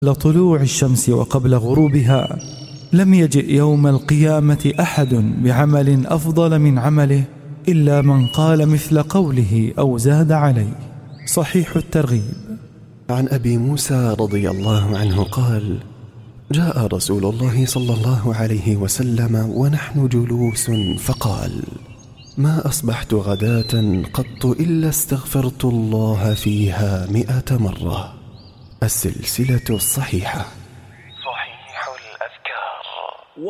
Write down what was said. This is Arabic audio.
لطلوع الشمس وقبل غروبها، لم يجئ يوم القيامة أحد بعمل أفضل من عمله إلا من قال مثل قوله أو زاد عليه. صحيح الترغيب. عن أبي موسى رضي الله عنه قال: جاء رسول الله صلى الله عليه وسلم ونحن جلوس فقال: ما أصبحت غداة قط إلا استغفرت الله فيها 100 مرة. السلسلة الصحيحة.